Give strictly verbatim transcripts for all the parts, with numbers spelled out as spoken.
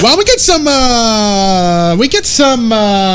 Well, we get some, uh, we get some,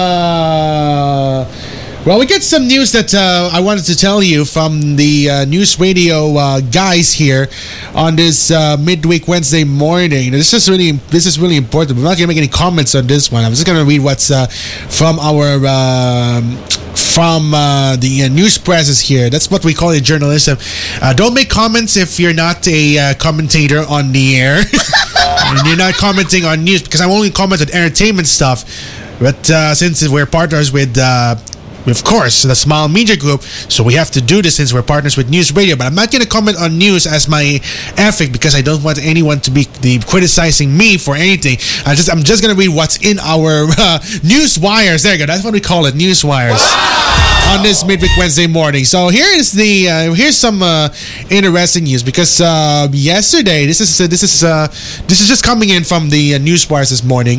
uh, well, we get some news that uh, I wanted to tell you from the uh, News Radio uh, guys here on this uh, midweek Wednesday morning. This is really, this is really important. We're not going to make any comments on this one. I'm just going to read what's uh, from our, uh, from uh, the uh, news presses here. That's what we call it, journalism. Uh, don't make comments if you're not a uh, commentator on the air. And you're not commenting on news, because I only comment on entertainment stuff. But uh, since we're partners with, uh, of course, the Smile Media Group, so we have to do this since we're partners with News Radio. But I'm not going to comment on news as my ethic, because I don't want anyone to be the, criticizing me for anything. I just, I'm just going to read what's in our uh, news wires. There you go. That's what we call it, news wires. Wow! On this midweek Wednesday morning. So here is the uh, here's some uh, interesting news, because uh, yesterday, this is uh, this is uh, this is just coming in from the uh, news wires this morning.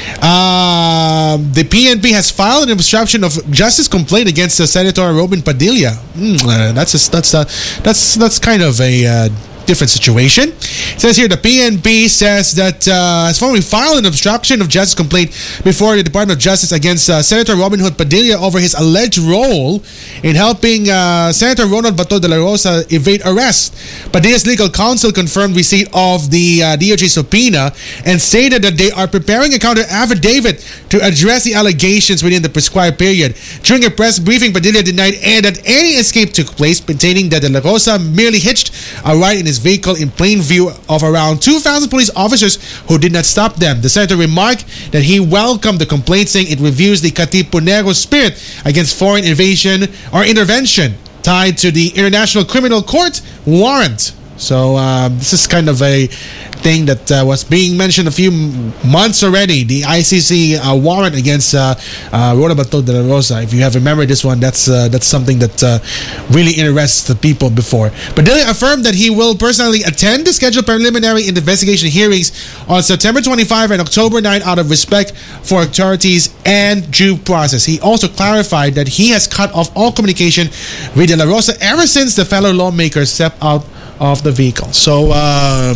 Uh, the P N P has filed an obstruction of justice complaint against uh, Senator Robin Padilla. Mm, uh, that's a, that's a, that's that's kind of a uh, different situation. It says here the P N P says that uh, has formally filed an obstruction of justice complaint before the Department of Justice against uh, Senator Robin Hood Padilla over his alleged role in helping uh, Senator Ronald Bato de la Rosa evade arrest. Padilla's legal counsel confirmed receipt of the uh, D O J subpoena and stated that they are preparing a counter affidavit to address the allegations within the prescribed period. During a press briefing, Padilla denied that any escape took place, maintaining that de la Rosa merely hitched a ride in his vehicle in plain view of around two thousand police officers who did not stop them. The senator remarked that he welcomed the complaint, saying it reviews the Katipunero spirit against foreign invasion or intervention tied to the International Criminal Court warrant. So uh, this is kind of a thing that uh, was being mentioned a few months already. The I C C uh, warrant against uh, uh, Ronald Bato de la Rosa. If you have remembered this one, that's uh, that's something that uh, really interests the people before. Padilla affirmed that he will personally attend the scheduled preliminary investigation hearings on September twenty-fifth and October ninth out of respect for authorities and due process. He also clarified that he has cut off all communication with de la Rosa ever since the fellow lawmakers stepped out of the vehicle. So, uh,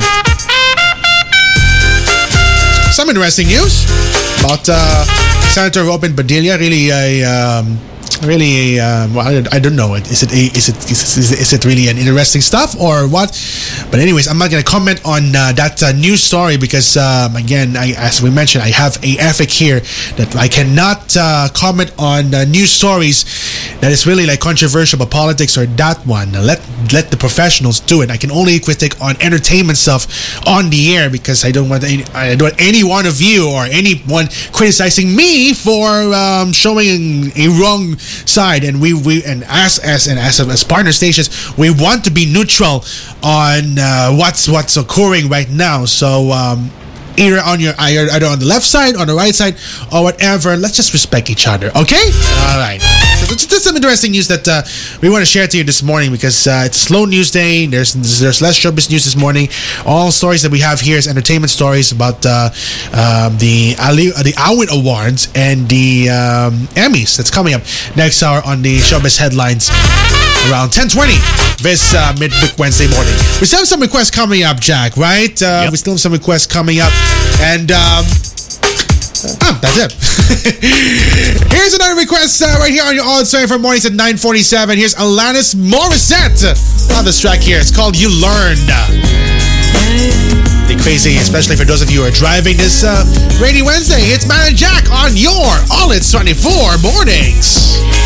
some interesting news about uh, Senator Robin Padilla. Really a, um, really a, uh, well, I, I don't know. Is it a, is it is, is it really an interesting stuff or what? But anyways, I'm not going to comment on uh, that uh, news story because um, again, I, as we mentioned, I have a ethic here that I cannot uh, comment on uh, news stories that is really like controversial about politics or that one. Let let the professionals do it. I can only critique on entertainment stuff on the air because I don't want any, I don't want any one of you or anyone criticizing me for um, showing a wrong side. And we we and as as and as as partner stations, we want to be neutral on uh, what's what's occurring right now. So. Um, Either on your either on the left side, on the right side, or whatever. Let's just respect each other, okay? All right. So that's some interesting news that uh, we want to share to you this morning because uh, it's a slow news day. There's there's less showbiz news this morning. All stories that we have here is entertainment stories about uh, um, the Ali, uh, the Awin Awards and the um, Emmys that's coming up next hour on the showbiz headlines around ten twenty this uh, midweek Wednesday morning. We still have some requests coming up, Jack, right? Uh, yep. We still have some requests coming up. And, um, ah, that's it. Here's another request uh, right here on your All It's for Mornings at nine forty-seven. Here's Alanis Morissette on this track here. It's called You Learned. Be crazy, especially for those of you who are driving this uh, rainy Wednesday. It's Matt and Jack on your All It's twenty-four Mornings.